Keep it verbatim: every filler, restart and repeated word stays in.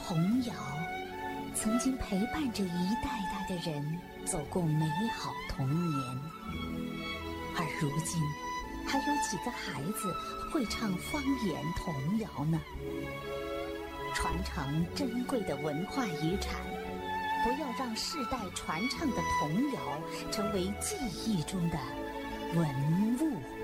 童谣曾经陪伴着一代代的人走过美好童年，而如今还有几个孩子会唱方言童谣呢？传承珍贵的文化遗产，不要让世代传唱的童谣成为记忆中的文物。